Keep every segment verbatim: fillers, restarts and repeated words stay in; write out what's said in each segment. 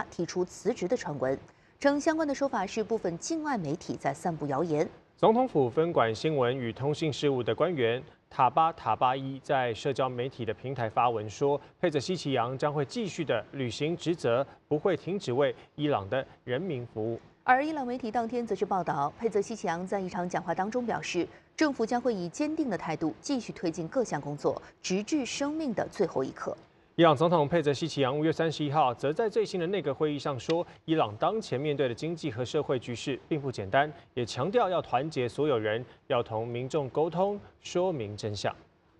他提出辞职的传闻，称相关的说法是部分境外媒体在散布谣言。 总统府分管新闻与通信事务的官员塔巴塔巴伊在社交媒体的平台发文说，佩泽西奇扬将会继续的履行职责，不会停止为伊朗的人民服务。 而伊朗媒体当天则是报道，佩泽西奇扬在一场讲话当中表示，政府将会以坚定的态度继续推进各项工作，直至生命的最后一刻。 伊朗总统佩泽西奇扬五月三十一号则在最新的内阁会议上说，伊朗当前面对的经济和社会局势并不简单，也强调要团结所有人，要同民众沟通，说明真相。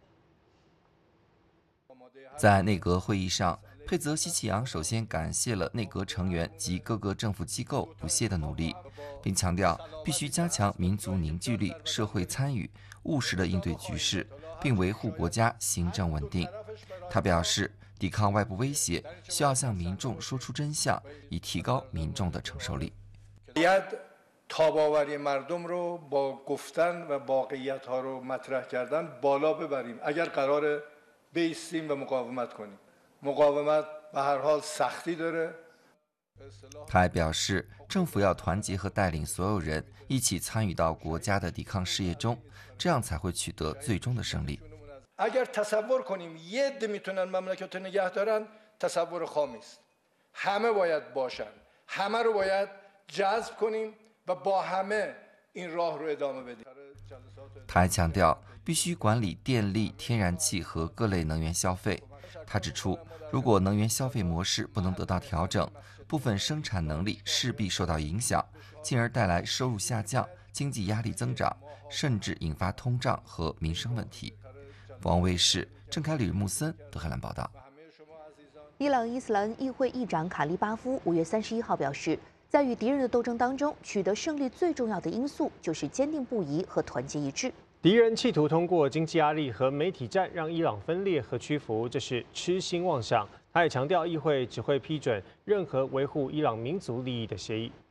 在内阁会议上，佩泽西奇扬首先感谢了内阁成员及各个政府机构不懈的努力，并强调必须加强民族凝聚力、社会参与，务实地应对局势，并维护国家行政稳定。他表示，抵抗外部威胁需要向民众说出真相，以提高民众的承受力。 تاب‌آوری مردم رو با گفتن و واقعیت‌ها رو مطرح کردن بالا ببریم اگر قرار بایستیم و مقاومت کنیم مقاومت به هر حال سختی داره。 他还表示，政府要团结和带领所有人一起参与到国家的抵抗事业中，这样才会取得最终的胜利。 اگر تصور کنیم یه عده میتونن مملکت رو نگه دارن تصور خامی است. همه باید باشن. همه رو باید جذب کنیم و با همه این راه رو ادامه بدیم. 他还强调，必须管理电力、天然气和各类能源消费。他指出，如果能源消费模式不能得到调整，部分生产能力势必受到影响，进而带来收入下降、经济压力增长，甚至引发通胀和民生问题。王卫视郑凯里穆森德黑兰报道。 伊朗伊斯兰议会议长卡利巴夫五月三十一号表示，在与敌人的斗争当中，取得胜利最重要的因素就是坚定不移和团结一致。 敌人企图通过经济压力和媒体战让伊朗分裂和屈服，这是痴心妄想。他也强调，议会只会批准任何维护伊朗民族利益的协议。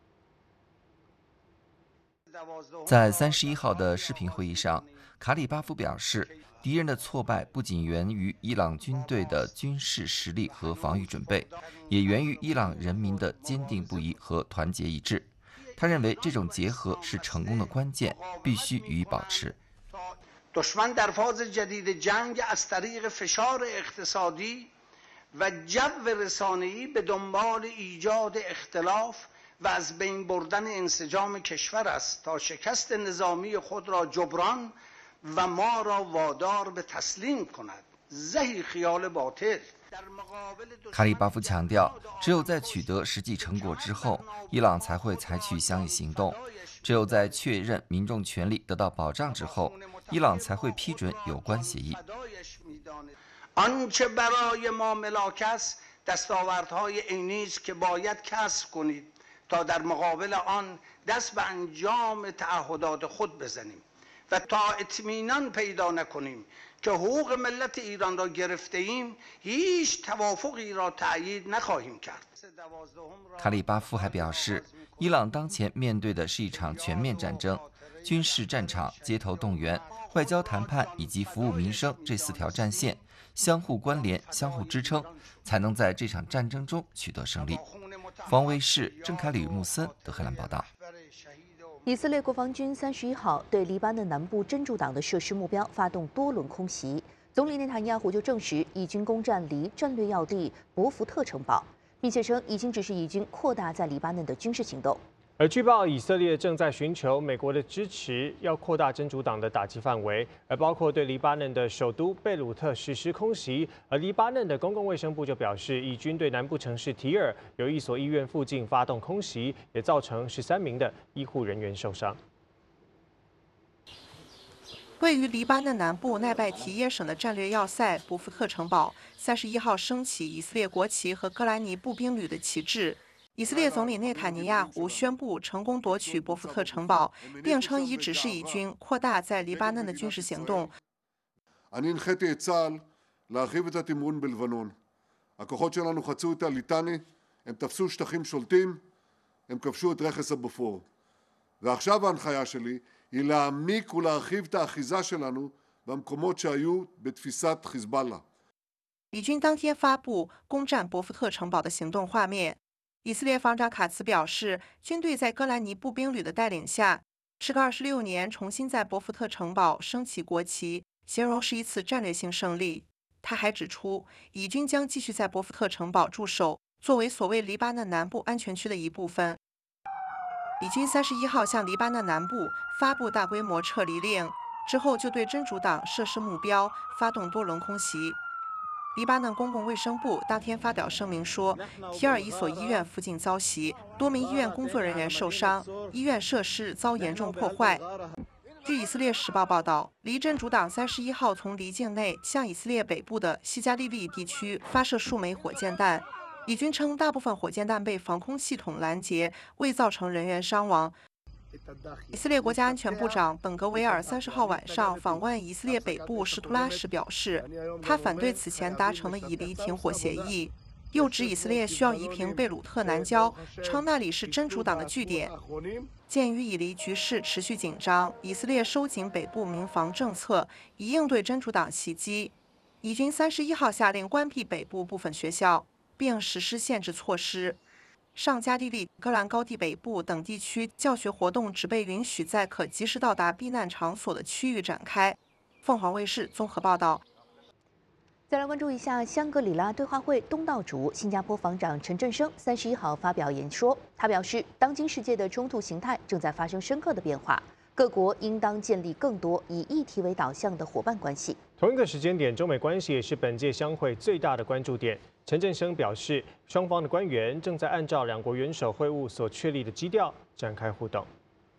在三十一号的视频会议上，卡里巴夫表示，敌人的挫败不仅源于伊朗军队的军事实力和防御准备，也源于伊朗人民的坚定不移和团结一致。他认为这种结合是成功的关键，必须予以保持。 دشمن در فاز جدید جنگ از طریق فشار اقتصادی و جو رسانه‌ای به دنبال ایجاد اختلاف و از بین بردن انسجام کشور است تا شکست نظامی خود را جبران و ما را وادار به تسلیم کند. زهی خیال باطل. 卡里巴夫强调，只有在取得实际成果之后，伊朗才会采取相应行动；只有在确认民众权利得到保障之后，伊朗才会批准有关协议。 آنچه برای ما ملاک است دستاوردهای عینی است که باید کسب کنید تا در مقابل آن دست به انجام تعهدات خود بزنیم و تا اطمینان پیدا نکنیم که حقوق ملت ایران را گرفته ایم هیچ توافقی را تأیید نخواهیم کرد. 卡里巴夫还表示，伊朗当前面对的是一场全面战争，军事战场、街头动员、外交谈判以及服务民生这四条战线相互关联、相互支撑，才能在这场战争中取得胜利。方卫视郑凯里穆森德黑兰报道。 以色列国防军三十一号对黎巴嫩南部真主党的设施目标发动多轮空袭，总理内塔尼亚胡就证实，以军攻占离战略要地博福特城堡，并且称已经指示以军扩大在黎巴嫩的军事行动。 而据报，以色列正在寻求美国的支持，要扩大真主党的打击范围，而包括对黎巴嫩的首都贝鲁特实施空袭。而黎巴嫩的公共卫生部就表示，以军对南部城市提尔有一所医院附近发动空袭，也造成十三名的医护人员受伤。 位于黎巴嫩南部奈拜提耶省的战略要塞博福特城堡，三十一号升起以色列国旗和哥兰尼步兵旅的旗帜。以色列总理内塔尼亚胡宣布成功夺取博福特城堡，并称已指示以军扩大在黎巴嫩的军事行动。 אני הנחיתי את צה"ל להרחיב את התמרון בלבנון. הכוחות שלנו חצו את הליטני, הם תפסו שטחים שולטים, הם כבשו את רכס הבופור. ועכשיו ההנחיה שלי היא להעמיק ולהרחיב את האחיזה שלנו במקומות שהיו בתפיסת חיזבאללה. 以军当天发布攻占博福特城堡的行动画面。 以色列防长卡茨表示，军队在戈兰尼步兵旅的带领下，时隔二十六年重新在博福特城堡升起国旗，形容是一次战略性胜利。他还指出，以军将继续在博福特城堡驻守，作为所谓黎巴嫩南部安全区的一部分。以军三十一号向黎巴嫩南部发布大规模撤离令，之后就对真主党设施目标发动多轮空袭。黎巴嫩公共卫生部当天发表声明说，提尔一所医院附近遭袭，多名医院工作人员受伤，医院设施遭严重破坏。据以色列时报报道，黎真主党三十一号从黎境内向以色列北部的西加利利地区发射数枚火箭弹。以军称，大部分火箭弹被防空系统拦截，未造成人员伤亡。以色列国家安全部长本格维尔三十号晚上访问以色列北部什图拉时表示，他反对此前达成的以黎停火协议，又指以色列需要夷平贝鲁特南郊，称那里是真主党的据点。鉴于以黎局势持续紧张，以色列收紧北部民防政策，以应对真主党袭击。以军三十一号下令关闭北部部分学校，并实施限制措施。上加利利、戈兰高地北部等地区教学活动只被允许在可及时到达避难场所的区域展开。凤凰卫视综合报道。 再来关注一下香格里拉对话会东道主新加坡防长陈振声三十一号发表演说，他表示，当今世界的冲突形态正在发生深刻的变化，各国应当建立更多以议题为导向的伙伴关系。 同一个时间点，中美关系也是本届相会最大的关注点。陈振声表示，双方的官员正在按照两国元首会晤所确立的基调展开互动。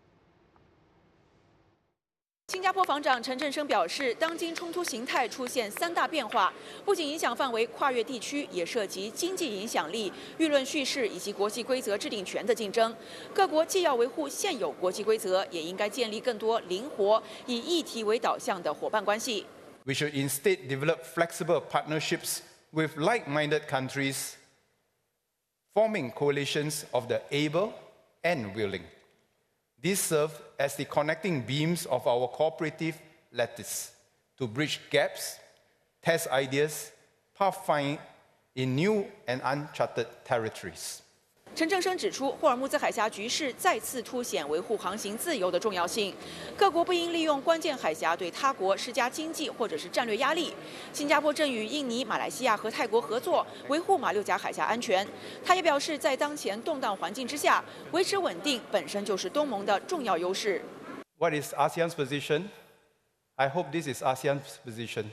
新加坡防长陈振声表示，当今冲突形态出现三大变化，不仅影响范围跨越地区，也涉及经济影响力、舆论叙事以及国际规则制定权的竞争。各国既要维护现有国际规则，也应该建立更多灵活、以议题为导向的伙伴关系。 We should instead develop flexible partnerships with like-minded countries, forming coalitions of the able and willing. These serve as the connecting beams of our cooperative lattice to bridge gaps, test ideas, pathfind in new and uncharted territories. 陈振声指出，霍尔木兹海峡局势再次凸显维护航行自由的重要性。各国不应利用关键海峡对他国施加经济或者是战略压力。新加坡正与印尼、马来西亚和泰国合作，维护马六甲海峡安全。他也表示，在当前动荡环境之下，维持稳定本身就是东盟的重要优势。 What is ASEAN's position? I hope this is ASEAN's position.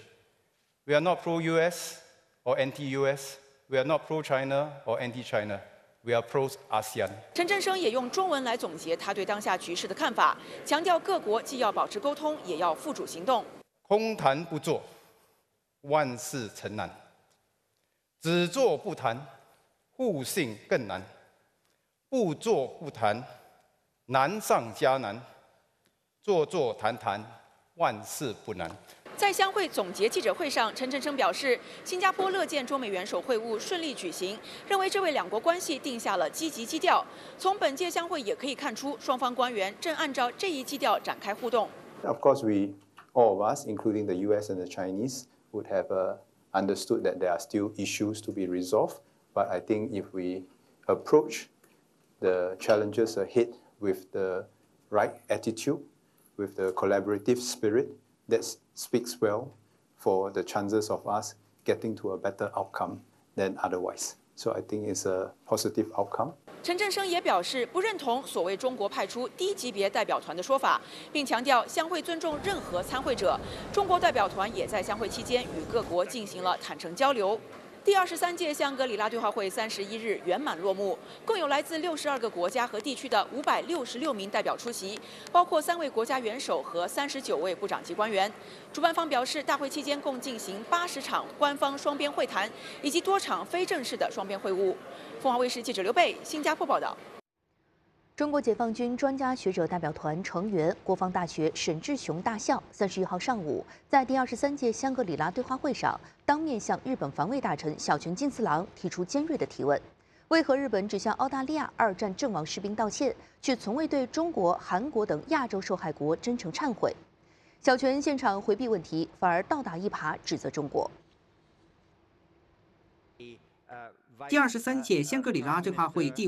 We are not pro-U S or anti-U S. We are not pro-China or anti-China. We are pro-ASEAN. 陈振声也用中文来总结他对当下局势的看法，强调各国既要保持沟通，也要付诸行动。 空谈不做，万事成难；只做不谈，互信更难；不做不谈，难上加难；做做谈谈，万事不难。 在相会总结记者会上，陈振声表示，新加坡乐见中美元首会晤顺利举行，认为这为两国关系定下了积极基调。从本届相会也可以看出，双方官员正按照这一基调展开互动。 Of course, we all of us, including the U S and the Chinese, would have uh, understood that there are still issues to be resolved. But I think if we approach the challenges ahead with the right attitude, with the collaborative spirit, that speaks well for the chances of us getting to a better outcome than otherwise. So I think it's a positive outcome. 陈振声也表示不认同所谓中国派出低级别代表团的说法，并强调相会尊重任何参会者。中国代表团也在相会期间与各国进行了坦诚交流。第二十三届香格里拉对话会三十一日圆满落幕，共有来自六十二个国家和地区的五百六十六名代表出席，包括三位国家元首和三十九位部长级官员。主办方表示，大会期间共进行八十场官方双边会谈，以及多场非正式的双边会晤。凤凰卫视记者刘贝，新加坡报道。 中国解放军专家学者代表团成员、国防大学沈志雄大校三十一号上午在第二十三届香格里拉对话会上，当面向日本防卫大臣小泉进次郎提出尖锐的提问：为何日本只向澳大利亚二战阵亡士兵道歉，却从未对中国、韩国等亚洲受害国真诚忏悔？小泉现场回避问题，反而倒打一耙，指责中国。 第二十三届香格里拉对话会第